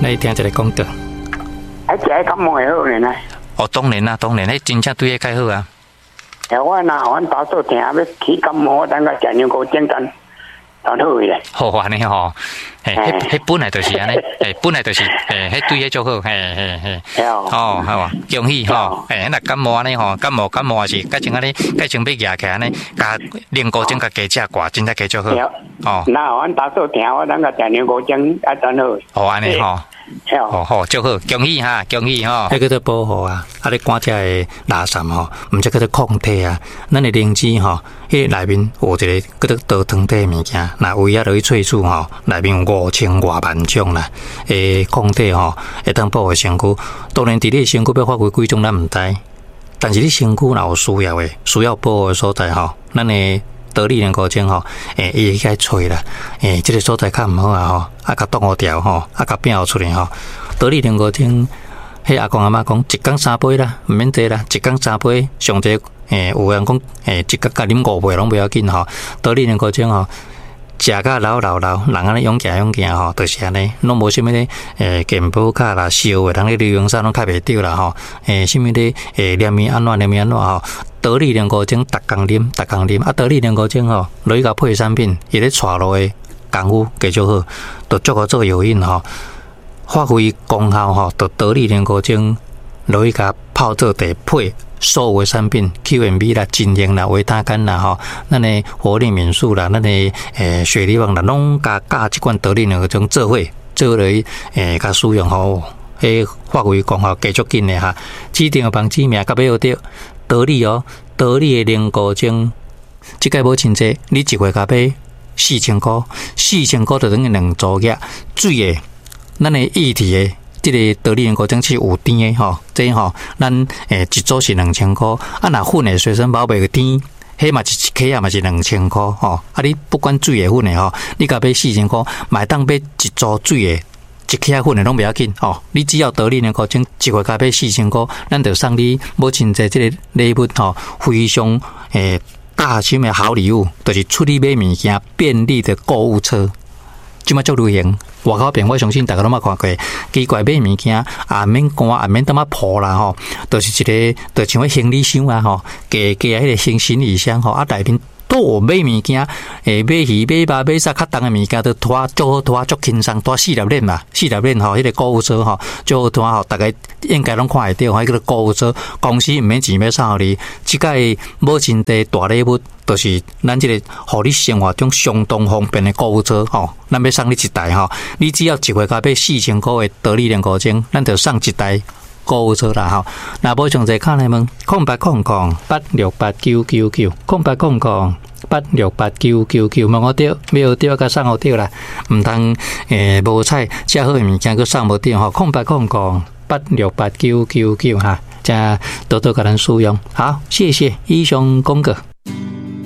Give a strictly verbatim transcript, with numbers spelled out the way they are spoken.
来听一个讲道。 啊，食感冒会好呢？ 哦，当然啦，当然，迄真正对个较好啊。 哎，我若阮爸做定要起感冒，我等下食牛膏简单，当好个。 好安尼吼，嘿，迄迄本来就是安尼，嘿，本来就是，嘿，迄对迄足好，嘿嘿嘿。哦，好啊，恭喜吼，嘿，那感冒安尼吼，感冒感冒是，甲像安尼，甲像要牙起安尼，加啉高精甲加食寡，真正加足好。哦， 那阮爸做定，我等下食牛膏精啊，当好。 哦，安尼吼。哦好，足好，恭喜哈，恭喜哈！迄个做保护啊，啊咧赶遮个垃圾吼，毋则叫做抗体啊。咱的灵芝吼，迄内面有一个叫做多糖体物件，那唯一落去萃取吼，内面有五千外万种啦。诶，抗体吼，会当保护身躯。当然，伫你身躯要发挥几种咱毋知，但是你身躯若有需要诶，需要保护诶所在吼，咱诶。得力人高精吼，诶，伊会去吹啦，诶，即个所在较毋好啊吼，啊，甲挡好掉吼，啊，甲变好出来吼。得力人高精，迄阿公阿嬷讲，一工三杯啦，毋免济啦，一工三杯，上济诶，有人讲诶，一工甲啉五杯拢不要紧吼。得力人高精吼，食甲老老老，人安尼勇行勇行吼，就是安尼，拢无啥物咧，诶，健保卡啦，烧诶，人咧流用啥拢较袂着啦吼，诶，啥物咧，诶，黏面安怎黏面安怎吼。得力莲菇精，逐工啉，逐工啉。啊，得力莲菇精吼，落去甲配产品，伊咧带落诶功夫加足好，都足好做药引吼，发挥功效吼，都得力莲菇精落去甲泡做茶配所有诶产品 ，Q M B 啦、精灵啦、维他甘啦吼，咱诶活力敏素啦，咱诶诶雪梨王啦，拢甲加即款得力莲菇精做伙，做落去诶甲使用吼，迄发挥功效加足紧诶哈，指定诶帮指名甲要着。得力哦，得力的灵菇精，即个无真济，你一月甲买四千箍，四千箍就等于两组额水的，咱的液体的，即、这个得力灵菇精是有甜的吼，这吼咱诶一组是两千箍，啊若粉的随身包袂个甜，迄嘛是一克啊嘛是两千箍吼，啊你不管水的粉的吼，你甲买四千箍，买当买一组水的。一克粉的拢不要紧哦，你只要得力的菇精一月加买四千块，咱就送你无真济这个礼物吼，非常诶大心的好礼物，就是出去买物件便利的购物车，即马足流行。外口边我相信大家拢捌看过，奇怪买物件也免赶也免当啊铺啦吼，就是一个就像个行李箱啊吼，加加迄个行行李箱吼，啊内面。都有买物件，诶，买鱼、买肉、买啥较重诶物件，都拖足好拖，足轻松，拖四粒链嘛，四粒链吼，迄个购物车吼，足好拖吼，大家应该拢看会到，迄个购物车公司毋免钱要送互你，即个无真济大礼物，就是咱即个互你生活中相当方便诶购物车吼，咱要送你一台吼，你只要一月加买四千块诶得力莲菇精，咱就送一台。购物车啦吼，那无上侪卡来问，空八空空八六八九九九，空八空空八六八九九九，问我对，没有对，甲送我对啦，毋通诶无彩，遮好诶物件佫送无对吼，空八空空八六八九九九哈，遮多多甲咱使用，好，谢谢以上讲过。